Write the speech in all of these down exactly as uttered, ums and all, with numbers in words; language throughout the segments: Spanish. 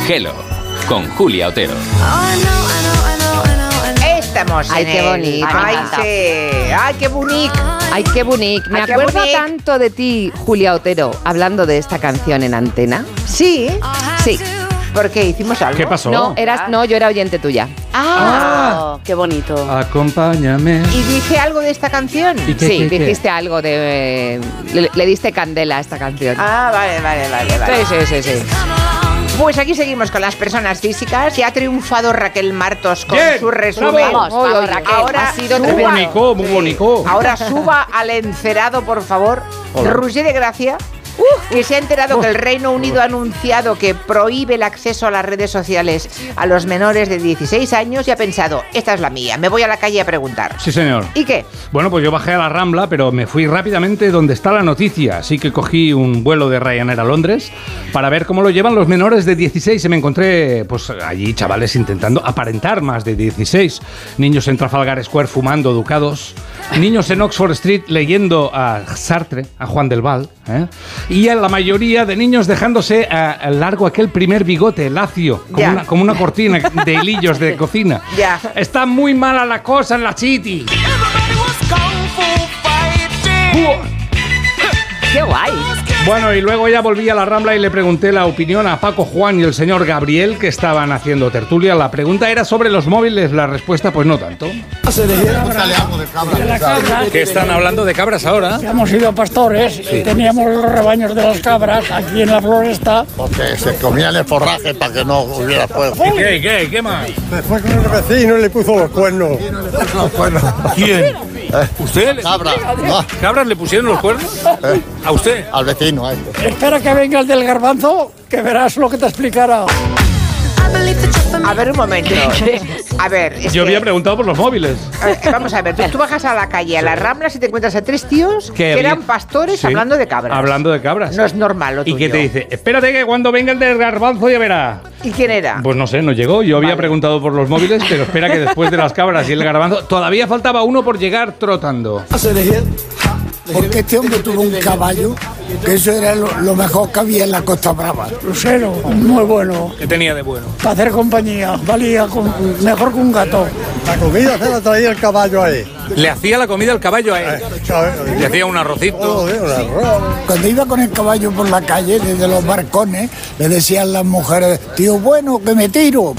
Hello, con Julia Otero. Estamos Ay, en qué el- bonito. Ay, Me sí. Ay, qué bonito. Ay, qué bonito. Me Ay, qué acuerdo bonic. tanto de ti, Julia Otero, hablando de esta canción en antena. Sí, Sí. porque hicimos algo. ¿Qué pasó? No, eras, no, yo era oyente tuya. Ah, Oh, qué bonito. Acompáñame. ¿y dije algo de esta canción? ¿Y qué, Sí, qué, qué? dijiste algo de... eh, le, le diste candela a esta canción. Ah, vale, vale, vale, vale. Sí, sí, sí, sí. Pues aquí seguimos con las personas físicas. Ya ha triunfado Raquel Martos con Bien, su resumen. bravo. Vamos, Oye, vamos, oye, Raquel. Ahora ha sido suba- Muy tremendo. bonito, muy bonito. Ahora suba al encerado, por favor. Hola. Roger de Gracia, que se ha enterado que el Reino Unido ha anunciado que prohíbe el acceso a las redes sociales a los menores de dieciséis años y ha pensado, esta es la mía, me voy a la calle a preguntar. Sí, señor. ¿Y qué? Bueno, pues yo bajé a la Rambla, pero me fui rápidamente donde está la noticia. Así que cogí un vuelo de Ryanair a Londres para ver cómo lo llevan los menores de dieciséis. Y me encontré, pues allí, chavales intentando aparentar más de dieciséis. Niños en Trafalgar Square fumando ducados. Niños en Oxford Street leyendo a Sartre, a Juan del Val. ¿eh? Y a la mayoría de niños dejándose a, a largo aquel primer bigote lacio, como Ya. una, como una cortina de hilillos de cocina. Ya. Está muy mala la cosa en la City. Qué guay. Bueno, y luego ya volví a la Rambla y le pregunté la opinión a Paco Juan y el señor Gabriel, que estaban haciendo tertulia. La pregunta era sobre los móviles, la respuesta pues no tanto. Que están hablando de cabras ahora. Hemos sido pastores y teníamos los rebaños de las cabras aquí en la floresta. Porque se comían el forraje para que no hubiera fuego. ¿Qué, qué, qué más? Se fue con el vecino y le puso los cuernos. ¿Quién? ¿Usted? le- Cabra, no, ¿Cabras le pusieron los cuernos? eh, ¿A usted? al vecino. a este. Espera que venga el del garbanzo, que verás lo que te explicará. A ver, un momento. A ver, es Yo que- había preguntado por los móviles. Eh, vamos a ver, tú, tú bajas a la calle, a las Ramblas y te encuentras a tres tíos que había- eran pastores Sí, hablando de cabras. Hablando de cabras. No es normal lo ¿Y tuyo. qué te dice? Espérate que cuando venga el del garbanzo ya verá. ¿Y quién era? Pues no sé, no llegó. Yo había Vale. preguntado por los móviles, pero espera que después de las cabras y el garbanzo todavía faltaba uno por llegar trotando. Porque este hombre tuvo un caballo, que eso era lo, lo mejor que había en la Costa Brava. Lucero, muy bueno. ¿Qué tenía de bueno? Para hacer compañía, valía con- mejor que un gato. La comida se la traía el caballo ahí. Le hacía la comida al caballo a él. Le hacía un arrocito. Cuando iba con el caballo por la calle, desde los barcones, le decían las mujeres, tío bueno, que me tiro.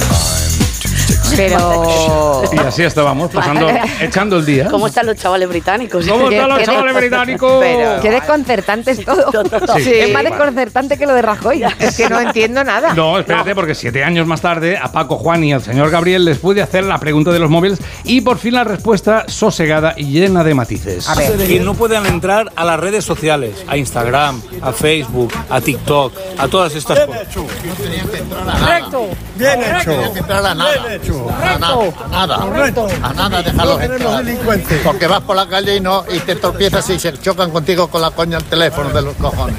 Pero... Y así estábamos, pasando, echando el día. ¿Cómo están los chavales británicos? ¿Cómo están los ¿Qué- qué- chavales británicos? Pero- Qué desconcertante es todo. Sí. Es más desconcertante que lo de Rajoy. Es que no entiendo nada. No, espérate, porque siete años más tarde a Paco, Juan y al señor Gabriel les pude hacer la pregunta de los móviles y por fin la respuesta sosegada y llena de matices. A ver. Que no puedan entrar a las redes sociales, a Instagram, a Facebook, a TikTok, a todas estas cosas. Recto, bien No tienen que entrar a nada. A nada. A nada. A nada, déjalos entrar. Porque vas por la calle y no y te tropiezas y se chocan contigo con la coña al teléfono de los cojones.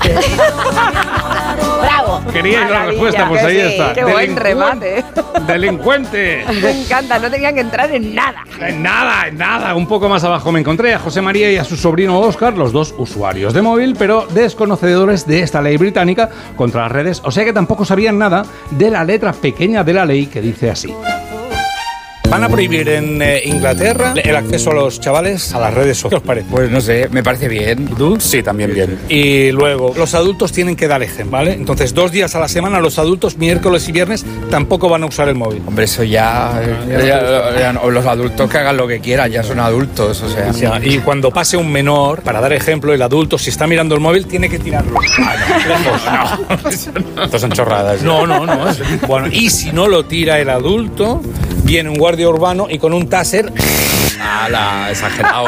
¡Bravo! ¿Queríais la Maravilla, respuesta? Pues que ahí sí, está. qué buen Delincuen- remate. ¡Delincuente! Me encanta, no tenían que entrar en nada. En nada, en nada. Un poco más abajo me encontré a José María y a su sobrino Óscar, los dos usuarios de móvil, pero desconocedores de esta ley británica contra las redes, o sea que tampoco sabían nada de la letra pequeña de la ley que dice así. Van a prohibir en eh, Inglaterra el acceso a los chavales a las redes sociales. ¿Qué os parece? Pues no sé, me parece bien. ¿Y tú? Sí, también bien. Y luego, los adultos tienen que dar ejemplo, ¿vale? Entonces, dos días a la semana, los adultos, miércoles y viernes, tampoco van a usar el móvil. Hombre, eso ya, ya- ya- ya no, los adultos que hagan lo que quieran, ya son adultos, o sea. O sea, y cuando pase un menor, para dar ejemplo, el adulto, si está mirando el móvil, tiene que tirarlo. Ah, no, lejos. No. Estas son chorradas. No, no, no. Bueno, y si no lo tira el adulto, viene un guardia urbano y con un taser... Ala, exagerado.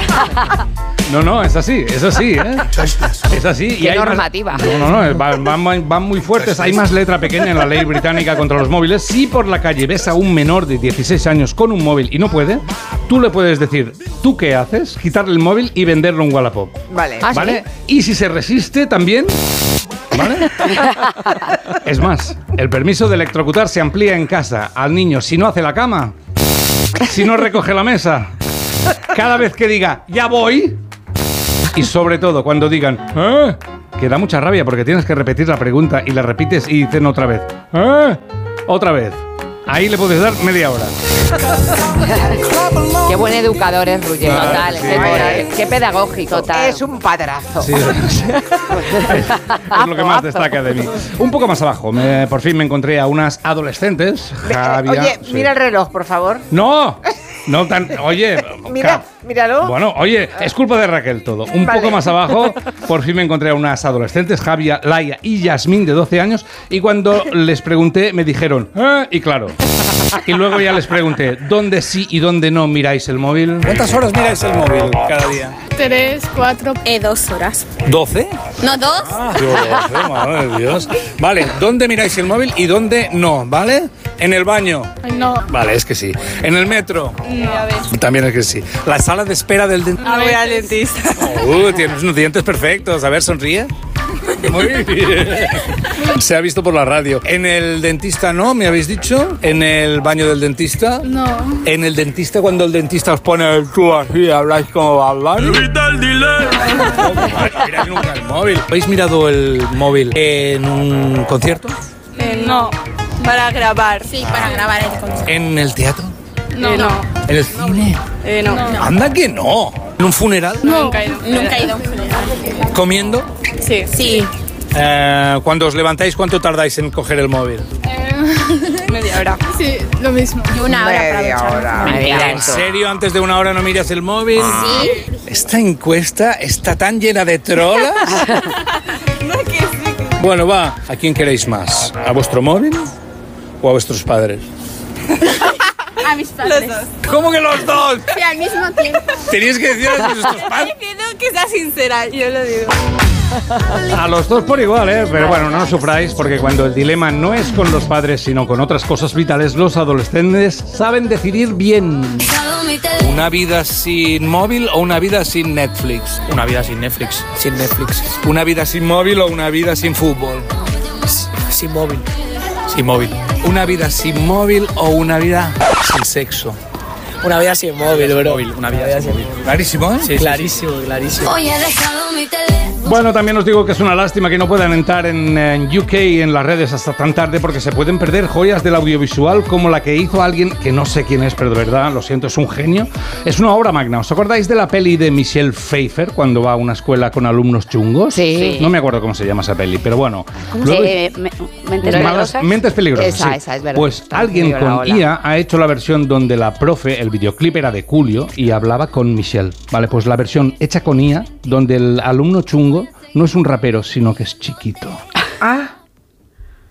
No, no, es así, es así, ¿eh? Es así. Qué hay más- normativa. No, no, no, van, van- van muy fuertes. Hay más letra pequeña en la ley británica contra los móviles. Si por la calle ves a un menor de dieciséis años con un móvil y no puede, tú le puedes decir, ¿tú qué haces? Quitarle el móvil y venderlo en Wallapop. Vale. Ah, ¿sí? ¿Vale? Y si se resiste también... ¿Vale? Es más, el permiso de electrocutar se amplía en casa al niño si no hace la cama, si no recoge la mesa, cada vez que diga, ya voy, y sobre todo cuando digan, ¿eh? que da mucha rabia porque tienes que repetir la pregunta y la repites y dicen otra vez. ¿Eh? Otra vez. Ahí le puedes dar media hora. Qué buen educador es Ruller. Total, sí, qué, qué pedagógico. Total. Es un padrazo. Sí, es, es lo que más destaca de mí. Un poco más abajo, me, por fin me encontré a unas adolescentes. Javier, Oye, sí. mira el reloj, por favor. ¡No! No tan. Oye. Mira, míralo. Bueno, oye, es culpa de Raquel todo. Un Vale. poco más abajo, por fin me encontré a unas adolescentes, Javier, Laia y Yasmín, de doce años, y cuando les pregunté, me dijeron, ¿eh? Y claro. Y luego ya les pregunté, ¿dónde sí y dónde no miráis el móvil? ¿Cuántas horas miráis el móvil cada día? Tres, cuatro. Eh, dos horas. ¿doce? No, dos. Ah, yo doce, madre de Dios. Vale, ¿dónde miráis el móvil y dónde no? ¿Vale? ¿En el baño? No. Vale, es que sí. ¿En el metro? No, a ver. También es que sí. ¿La sala de espera del dentista? A ver al dentista. Uh, tienes unos dientes perfectos. A ver, sonríe. Muy bien. Se ha visto por la radio. ¿En el dentista no? ¿Me habéis dicho? ¿En el baño del dentista? No. ¿En el dentista cuando el dentista os pone el tú así, habláis como va a hablar? ¡Evita el delay! Mirad nunca el móvil. ¿Habéis mirado el móvil en un concierto? Eh, no. Para grabar. Sí, para grabar el concierto. ¿En el teatro? No. no. ¿En el cine? Eh, no. Anda que no. ¿En un funeral? No. Nunca he ido. Nunca he ido a un funeral. ¿Comiendo? Sí. Sí. Eh, cuando os levantáis, ¿cuánto tardáis en coger el móvil? Eh, media hora. Sí, lo mismo. Y una hora para Media ducharme. hora. Media ¿En serio antes de una hora no miras el móvil? Sí. Esta encuesta está tan llena de trolas. No, que sí. Bueno, va. ¿A quién queréis más? ¿A vuestro móvil o a vuestros padres? A mis padres. Los dos. ¿Cómo que los dos? Sí, al mismo tiempo. Teníais que decir a vuestros padres. Pido que sea sincera, yo lo digo. A los dos por igual, ¿eh? Pero bueno, no os sufráis porque cuando el dilema no es con los padres sino con otras cosas vitales, los adolescentes saben decidir bien. ¿Una vida sin móvil o una vida sin Netflix? Una vida sin Netflix. Sin Netflix. ¿Una vida sin móvil o una vida sin fútbol? Sin móvil. Sin móvil. ¿Una vida sin móvil o una vida sin sexo? Una vida sin móvil, bro. Una vida sin móvil. ¿Clarísimo, eh? Sí, clarísimo, clarísimo. Hoy he dejado mi teléfono. Bueno, también os digo que es una lástima que no puedan entrar en, en U K en las redes hasta tan tarde porque se pueden perder joyas del audiovisual como la que hizo alguien que no sé quién es, pero de verdad, lo siento, es un genio. Es una obra magna. ¿Os acordáis de la peli de Michelle Pfeiffer cuando va a una escuela con alumnos chungos? Sí. No me acuerdo cómo se llama esa peli, pero bueno. Luego- Eh, me- mentes Malas- peligrosas. mentes peligrosas. Esa, sí. esa, es verdad. Pues Está alguien muy con hola, hola. I A ha hecho la versión donde la profe, el videoclip era de Julio y hablaba con Michelle. Vale, pues la versión hecha con I A donde el alumno chungo no es un rapero, sino que es chiquito. Ah.